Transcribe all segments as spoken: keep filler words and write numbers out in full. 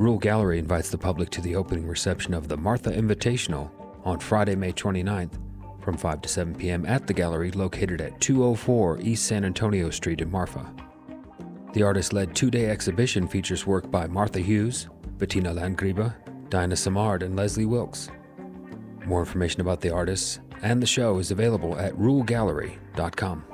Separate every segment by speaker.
Speaker 1: Rule Gallery invites the public to the opening reception of the Martha Invitational on Friday, May twenty-ninth from five to seven p.m. at the gallery located at two oh four East San Antonio Street in Marfa. The artist-led two-day exhibition features work by Martha Hughes, Bettina Landgriebe, Dinah Samard, and Leslie Wilkes. More information about the artists and the show is available at rule gallery dot com.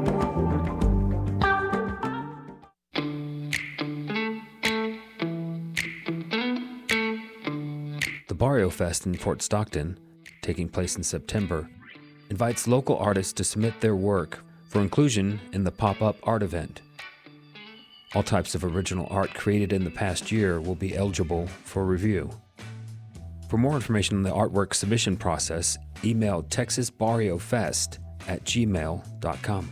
Speaker 1: The Barrio Fest in Fort Stockton, taking place in September, invites local artists to submit their work for inclusion in the pop-up art event. All types of original art created in the past year will be eligible for review. For more information on the artwork submission process, email texas barrio fest at gmail dot com.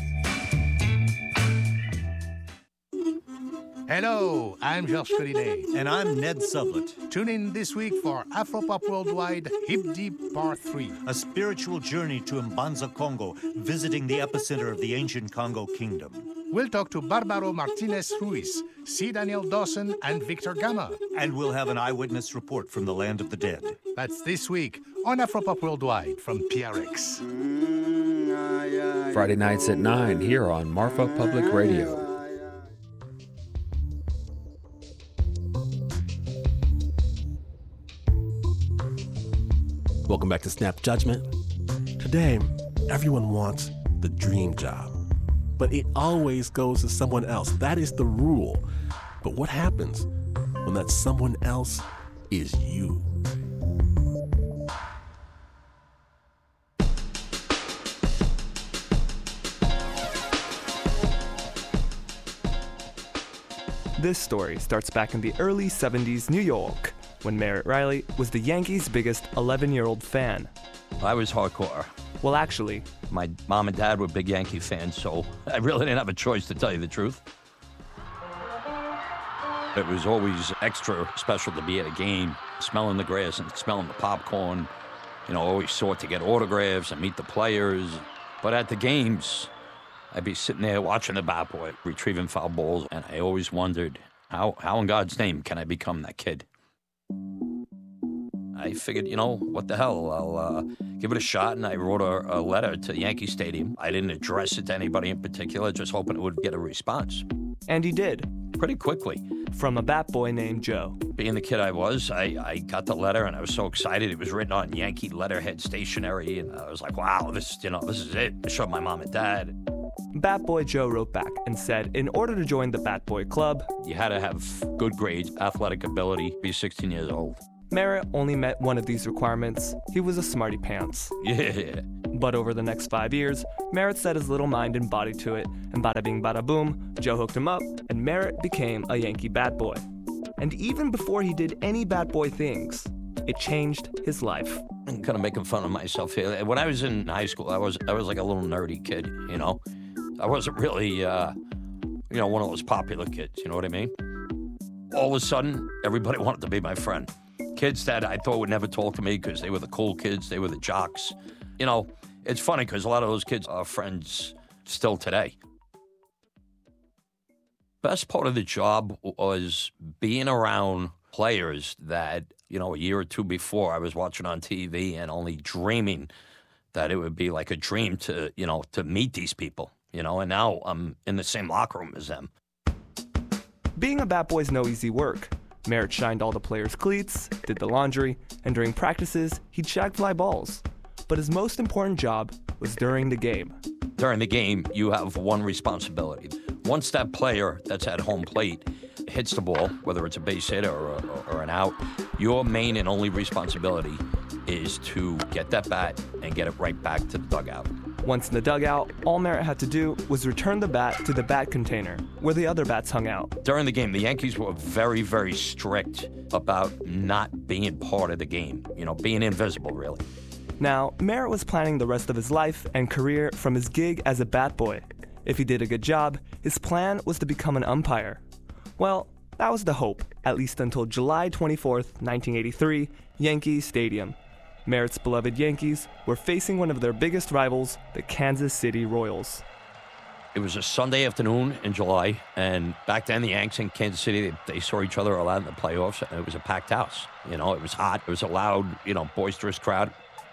Speaker 2: Hello, I'm Georges Collinet.
Speaker 3: And I'm Ned Sublett.
Speaker 2: Tune in this week for Afropop Worldwide Hip Deep Part three.
Speaker 3: A spiritual journey to Mbanza, Congo, visiting the epicenter of the ancient Congo Kingdom.
Speaker 2: We'll talk to Barbaro Martinez Ruiz, C. Daniel Dawson, and Victor Gama.
Speaker 3: And we'll have an eyewitness report from the land of the dead.
Speaker 2: That's this week on Afropop Worldwide from P R X.
Speaker 1: Friday nights at nine here on Marfa Public Radio.
Speaker 4: Welcome back to Snap Judgment. Today, everyone wants the dream job, but it always goes to someone else. That is the rule. But what happens when that someone else is you?
Speaker 5: This story starts back in the early seventies New York, when Merritt Riley was the Yankees' biggest eleven-year-old fan.
Speaker 6: I was hardcore.
Speaker 5: Well, actually,
Speaker 6: My mom and dad were big Yankee fans, so I really didn't have a choice, to tell you the truth. It was always extra special to be at a game, smelling the grass and smelling the popcorn. You know, always sought to get autographs and meet the players. But at the games, I'd be sitting there watching the bat boy, retrieving foul balls, and I always wondered, how, how in God's name can I become that kid? I figured, you know, what the hell, I'll uh, give it a shot, and I wrote a, a letter to Yankee Stadium. I didn't address it to anybody in particular, just hoping it would get a response.
Speaker 5: and he did.
Speaker 6: Pretty quickly.
Speaker 5: From a bat boy named Joe.
Speaker 6: Being the kid I was, I, I got the letter, and I was so excited. It was written on Yankee letterhead stationery, and I was like, wow, this, you know, this is it. I showed my mom and dad.
Speaker 5: Bat Boy Joe wrote back and said, in order to join the Bat Boy Club,
Speaker 6: you had to have good grades, athletic ability, be sixteen years old.
Speaker 5: Merritt only met one of these requirements. He was a smarty pants.
Speaker 6: Yeah.
Speaker 5: But over the next five years, Merritt set his little mind and body to it, and bada bing bada boom, Joe hooked him up, and Merritt became a Yankee bat boy. And even before he did any bat boy things, it changed his life.
Speaker 6: I'm kind of making fun of myself here. When I was in high school, I was I was like a little nerdy kid, you know? I wasn't really, uh, you know, one of those popular kids, you know what I mean? All of a sudden, everybody wanted to be my friend. Kids that I thought would never talk to me because they were the cool kids, they were the jocks. You know, it's funny because a lot of those kids are friends still today. Best part of the job was being around players that, you know, a year or two before I was watching on T V and only dreaming that it would be like a dream to, you know, to meet these people, you know, and now I'm in the same locker room as them.
Speaker 5: Being a bat boy's no easy work. Merritt shined all the players' cleats, did the laundry, and during practices, he'd shag fly balls. But his most important job was during the game.
Speaker 6: During the game, you have one responsibility. Once that player that's at home plate hits the ball, whether it's a base hit or, or, or an out, your main and only responsibility is to get that bat and get it right back to the dugout.
Speaker 5: Once in the dugout, all Merritt had to do was return the bat to the bat container, where the other bats hung out.
Speaker 6: During the game, the Yankees were very, very strict about not being part of the game, you know, being invisible, really.
Speaker 5: Now, Merritt was planning the rest of his life and career from his gig as a bat boy. If he did a good job, his plan was to become an umpire. Well, that was the hope, at least until July twenty-fourth, nineteen eighty-three, Yankee Stadium. Merritt's beloved Yankees were facing one of their biggest rivals, the Kansas City Royals.
Speaker 6: It was a Sunday afternoon in July, and back then the Yanks in Kansas City, they, they saw each other a lot in the playoffs, and it was a packed house. You know, it was hot. It was a loud, you know, boisterous crowd.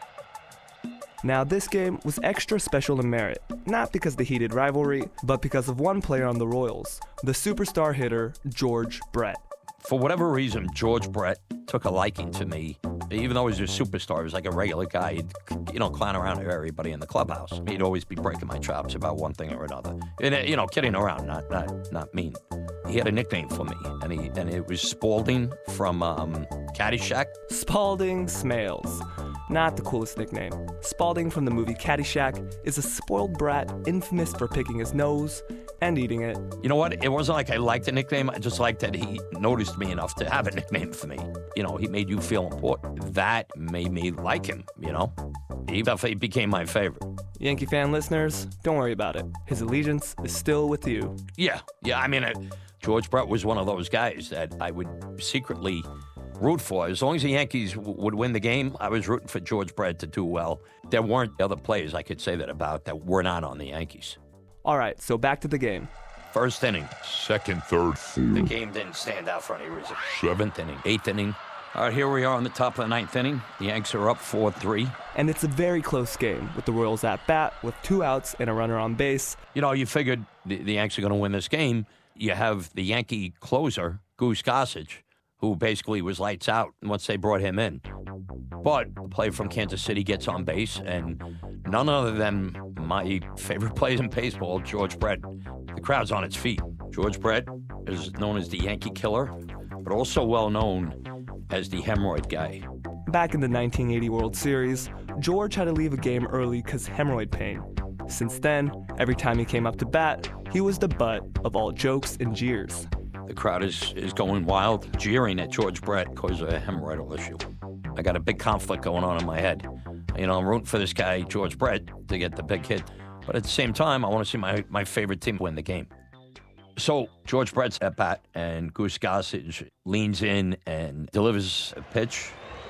Speaker 5: Now, this game was extra special in merit, not because of the heated rivalry, but because of one player on the Royals, the superstar hitter, George Brett.
Speaker 6: For whatever reason, George Brett took a liking to me. Even though he was a superstar, he was like a regular guy. He'd, you know, clown around to everybody in the clubhouse. He'd always be breaking my chops about one thing or another. And, you know, kidding around, not not not mean. He had a nickname for me, and he and it was Spaulding from um, Caddyshack.
Speaker 5: Spaulding Smales. Not the coolest nickname. Spaulding from the movie Caddyshack is a spoiled brat infamous for picking his nose and eating it.
Speaker 6: You know what? It wasn't like I liked the nickname. I just liked that he noticed me enough to have a nickname for me. You know, he made you feel important. That made me like him, you know? He definitely became my favorite.
Speaker 5: Yankee fan listeners, don't worry about it. His allegiance is still with you.
Speaker 6: Yeah, yeah. I mean, uh, George Brett was one of those guys that I would secretly root for. As long as the Yankees w- would win the game, I was rooting for George Brett to do well. There weren't other players I could say that about that were not on the Yankees.
Speaker 5: All right, so back to the game.
Speaker 6: First inning.
Speaker 7: Second, third, fourth.
Speaker 6: The game didn't stand out for any reason. Seventh inning. Eighth inning. All right, here we are on the top of the ninth inning. The Yanks are up four three.
Speaker 5: And it's a very close game, with the Royals at bat, with two outs and a runner on base.
Speaker 6: You know, you figured the, the Yanks are going to win this game. You have the Yankee closer, Goose Gossage, who basically was lights out once they brought him in. But a player from Kansas City gets on base, and none other than my favorite player in baseball, George Brett. The crowd's on its feet. George Brett is known as the Yankee Killer, but also well known as the hemorrhoid guy.
Speaker 5: Back in the nineteen eighty World Series, George had to leave a game early because hemorrhoid pain. Since then, every time he came up to bat, he was the butt of all jokes and jeers.
Speaker 6: The crowd is, is going wild, jeering at George Brett because of a hemorrhoidal issue. I got a big conflict going on in my head. You know, I'm rooting for this guy, George Brett, to get the big hit. But at the same time, I want to see my, my favorite team win the game. So George Brett's at bat, and Goose Gossage leans in and delivers a pitch.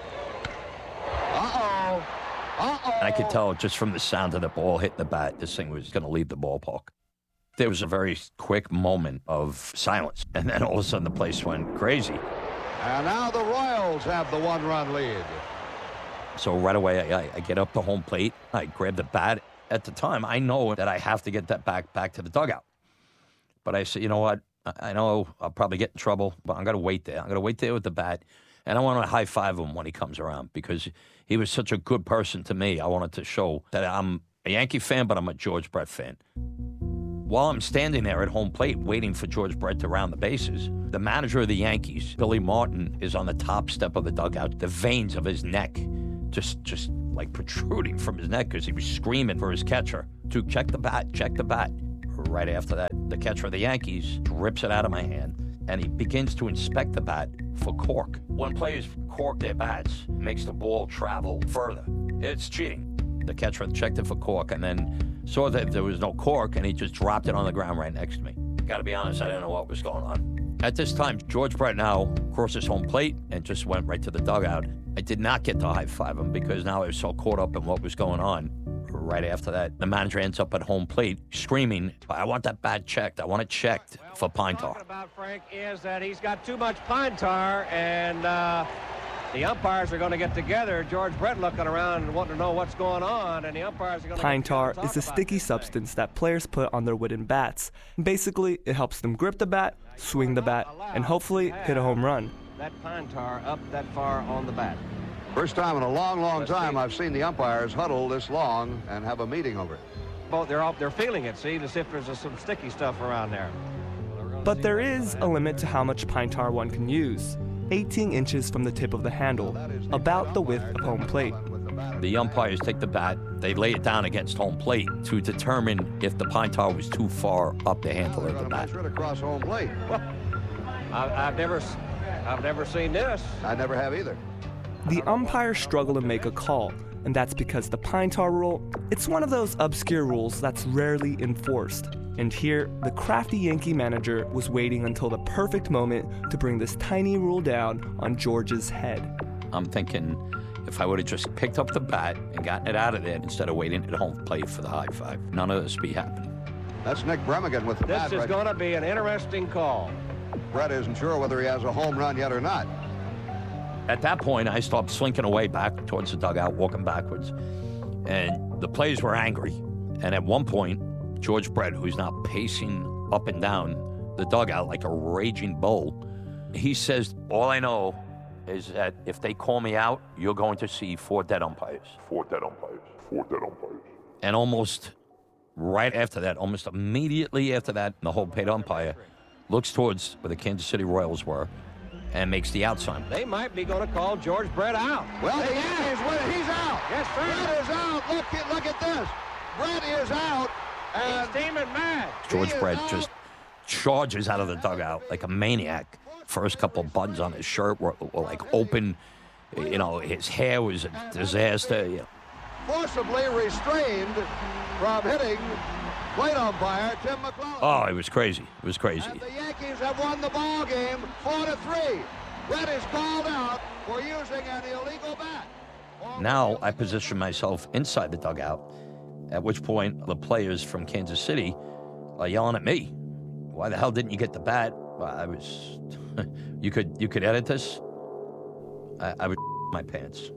Speaker 7: Uh-oh. Uh-oh.
Speaker 6: And I could tell just from the sound of the ball hitting the bat, this thing was going to leave the ballpark. There was a very quick moment of silence, and then all of a sudden the place went crazy.
Speaker 7: And now the Royals have the one-run lead.
Speaker 6: So right away, I, I get up to home plate. I grab the bat. At the time, I know that I have to get that back back to the dugout. But I said, you know what? I know I'll probably get in trouble, but I'm going to wait there. I'm going to wait there with the bat, and I want to high-five him when he comes around because he was such a good person to me. I wanted to show that I'm a Yankee fan, but I'm a George Brett fan. While I'm standing there at home plate waiting for George Brett to round the bases, the manager of the Yankees, Billy Martin, is on the top step of the dugout. The veins of his neck just just like protruding from his neck because he was screaming for his catcher to check the bat, check the bat. Right after that, the catcher of the Yankees rips it out of my hand, and he begins to inspect the bat for cork. When players cork their bats, it makes the ball travel further. It's cheating. The catcher checked it for cork and then saw that there was no cork, and he just dropped it on the ground right next to me. Got to be honest, I didn't know what was going on. At this time, George Brett now crosses home plate and just went right to the dugout. I did not get to high-five him because now I was so caught up in what was going on. Right after that, the manager ends up at home plate screaming, I want that bat checked. I want it checked for pine tar.
Speaker 8: What about Frank is that he's got too much pine tar, and uh, the umpires are going to get together. George Brett looking around and wanting to know what's going on, and the umpires are going to
Speaker 5: Pine
Speaker 8: get
Speaker 5: tar
Speaker 8: together
Speaker 5: is a sticky substance that players put on their wooden bats. Basically, it helps them grip the bat, swing the bat, and hopefully hit a home run.
Speaker 8: That pine tar up that far on the bat.
Speaker 7: First time in a long, long time I've seen the umpires huddle this long and have a meeting over it.
Speaker 8: Both they're all, they're feeling it, see, to see if there's a, some sticky stuff around there.
Speaker 5: But there is a limit to how much pine tar one can use. eighteen inches from the tip of the handle, about the width of home plate.
Speaker 6: The umpires take the bat, they lay it down against home plate to determine if the pine tar was too far up the handle of the bat.
Speaker 7: Right across home plate.
Speaker 8: I, I've never, I've never seen this.
Speaker 7: I never have either.
Speaker 5: The umpires struggle to make a call, and that's because the pine tar rule, it's one of those obscure rules that's rarely enforced. And here, the crafty Yankee manager was waiting until the perfect moment to bring this tiny rule down on George's head.
Speaker 6: I'm thinking if I would have just picked up the bat and gotten it out of there instead of waiting at home plate for the high five, none of this would be happening.
Speaker 7: That's Nick Bremigan with the
Speaker 8: This
Speaker 7: bat.
Speaker 8: is
Speaker 7: right.
Speaker 8: going to be an interesting call.
Speaker 7: Brett isn't sure whether he has a home run yet or not.
Speaker 6: At that point, I stopped slinking away back towards the dugout, walking backwards. And the players were angry. And at one point, George Brett, who's now pacing up and down the dugout like a raging bull, he says, all I know is that if they call me out, you're going to see four dead umpires.
Speaker 9: Four dead umpires. Four dead umpires.
Speaker 6: And almost right after that, almost immediately after that, the whole paid umpire looks towards where the Kansas City Royals were and makes the out sign.
Speaker 8: They might be going to call George Brett out.
Speaker 7: Well, the Yankees win it. He's out.
Speaker 8: Yes, sir.
Speaker 7: Brett is out. Look, at- look at this. Brett is out. And
Speaker 8: He's steaming mad.
Speaker 6: George
Speaker 7: He is
Speaker 6: Brett
Speaker 7: out.
Speaker 6: just charges out of the dugout like a maniac. First couple buttons on his shirt were, were like open. You know, his hair was a disaster. You know.
Speaker 7: forcibly restrained from hitting plate umpire Tim McClellan.
Speaker 6: Oh, it was crazy. It was crazy.
Speaker 7: And the Yankees have won the ball game four to three. Brett is called out for using an illegal bat.
Speaker 6: Now I position myself inside the dugout, at which point the players from Kansas City are yelling at me. Why the hell didn't you get the bat? Well, I was, you could you could edit this? I, I was my pants.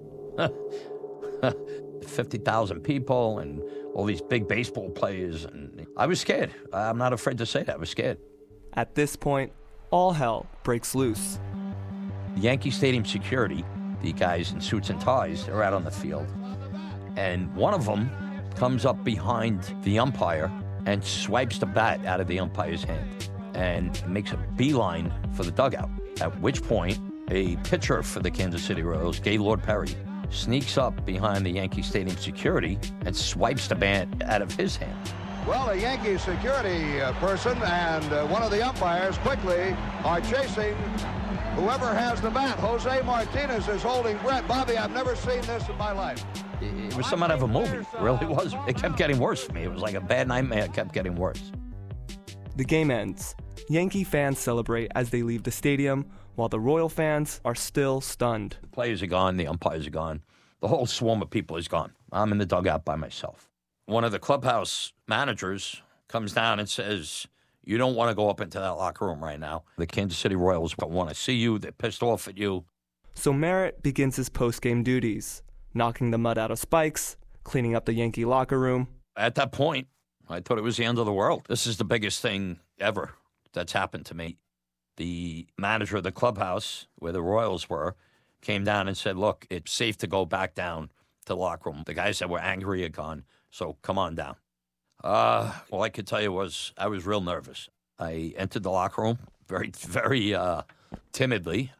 Speaker 6: fifty thousand people and all these big baseball players, and I was scared. I'm not afraid to say that. I was scared.
Speaker 5: At this point, all hell breaks loose.
Speaker 6: Yankee Stadium security, the guys in suits and ties, they're out on the field. And one of them comes up behind the umpire and swipes the bat out of the umpire's hand and makes a beeline for the dugout. At which point, a pitcher for the Kansas City Royals, Gaylord Perry, sneaks up behind the Yankee Stadium security and swipes the bat out of his hand.
Speaker 7: Well, a Yankee security uh, person and uh, one of the umpires quickly are chasing whoever has the bat. Jose Martinez is holding Brett. Bobby, I've never seen this in my life.
Speaker 6: It was somewhat of a movie. It really was. It kept getting worse for me. It was like a bad nightmare. It kept getting worse.
Speaker 5: The game ends. Yankee fans celebrate as they leave the stadium, while the Royal fans are still stunned.
Speaker 6: The players are gone. The umpires are gone. The whole swarm of people is gone. I'm in the dugout by myself. One of the clubhouse managers comes down and says, you don't want to go up into that locker room right now. The Kansas City Royals want to see you. They're pissed off at you.
Speaker 5: So Merritt begins his post-game duties, knocking the mud out of spikes, cleaning up the Yankee locker room.
Speaker 6: At that point, I thought it was the end of the world. This is the biggest thing ever that's happened to me. The manager of the clubhouse, where the Royals were, came down and said, look, it's safe to go back down to the locker room. The guys that were angry are gone, so come on down. Uh, all I could tell you was I was real nervous. I entered the locker room very, very uh, timidly,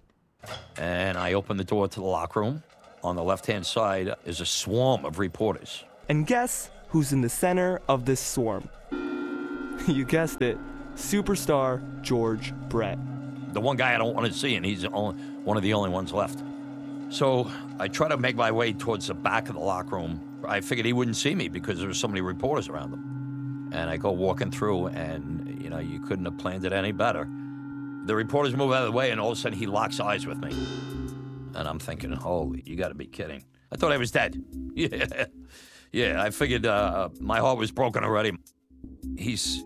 Speaker 6: and I opened the door to the locker room. On the left-hand side is a swarm of reporters.
Speaker 5: And guess who's in the center of this swarm? You guessed it, superstar George Brett.
Speaker 6: The one guy I don't want to see, and he's the only, one of the only ones left. So I try to make my way towards the back of the locker room. I figured he wouldn't see me because there were so many reporters around him. And I go walking through, and, you know, you couldn't have planned it any better. The reporters move out of the way, and all of a sudden he locks eyes with me. And I'm thinking, holy, you got to be kidding. I thought I was dead. Yeah, yeah. I figured uh, my heart was broken already. He's...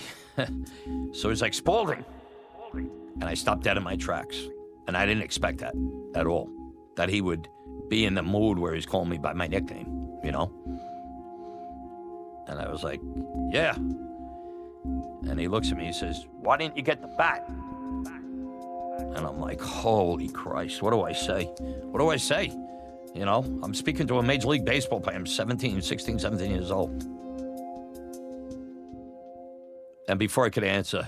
Speaker 6: so he's like, Spaulding. And I stopped dead in my tracks. And I didn't expect that at all. That he would be in the mood where he's calling me by my nickname, you know? And I was like, yeah. And he looks at me, he says, why didn't you get the bat? And I'm like, holy Christ, what do I say? What do I say? You know, I'm speaking to a Major League Baseball player. I'm seventeen, sixteen, seventeen years old. And before I could answer,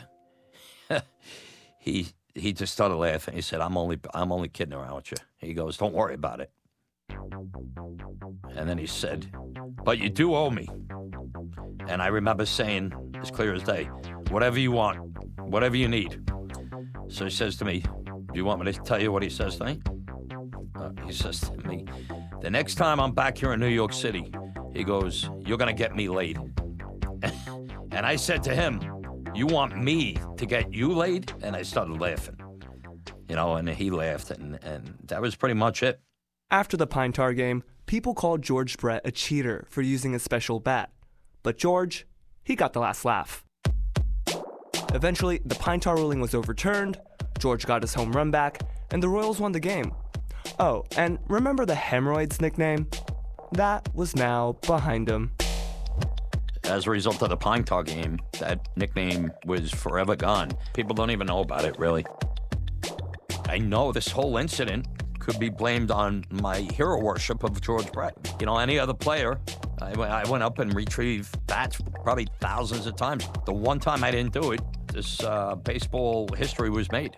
Speaker 6: he he just started laughing. He said, I'm only I'm only kidding around with you. He goes, don't worry about it. And then he said, but you do owe me. And I remember saying, as clear as day, whatever you want, whatever you need. So he says to me, do you want me to tell you what he says to me? Uh, he says to me, the next time I'm back here in New York City, he goes, you're going to get me laid. And I said to him, you want me to get you laid? And I started laughing, you know, and he laughed, and, and that was pretty much it.
Speaker 5: After the Pine Tar game, people called George Brett a cheater for using a special bat. But George he got the last laugh. Eventually, the pine tar ruling was overturned, George got his home run back, and the Royals won the game. Oh, and remember the hemorrhoids nickname? That was now behind him.
Speaker 6: As a result of the pine tar game, that nickname was forever gone. People don't even know about it, really. I know this whole incident could be blamed on my hero worship of George Brett. You know, any other player, I, I went up and retrieved bats probably thousands of times. The one time I didn't do it, this uh, baseball history was made.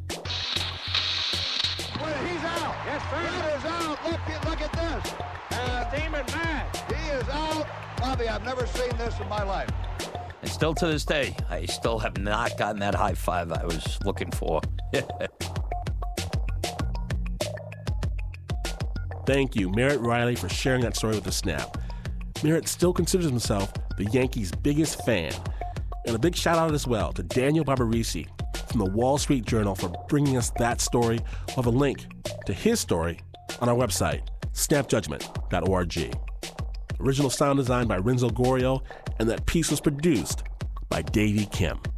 Speaker 7: Well, he's out.
Speaker 8: Yes, sir.
Speaker 7: Brett is out. Look, look at this.
Speaker 8: He's steaming mad.
Speaker 7: He is out. Bobby, I've never seen this in my life.
Speaker 6: And still to this day, I still have not gotten that high five I was looking for.
Speaker 4: Thank you, Merritt Riley, for sharing that story with the Snap. Merritt still considers himself the Yankees' biggest fan. And a big shout out as well to Daniel Barbarisi from the Wall Street Journal for bringing us that story. We'll have a link to his story on our website, snap judgment dot org. Original sound design by Renzo Gorio, and that piece was produced by Davey Kim.